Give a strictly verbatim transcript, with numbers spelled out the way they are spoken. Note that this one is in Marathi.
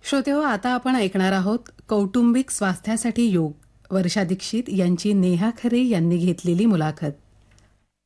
श्रोतेहो, आता आपण ऐकणार आहोत कौटुंबिक स्वास्थ्यासाठी योग. वर्षा दीक्षित यांची नेहा खरे यांनी घेतलेली मुलाखत.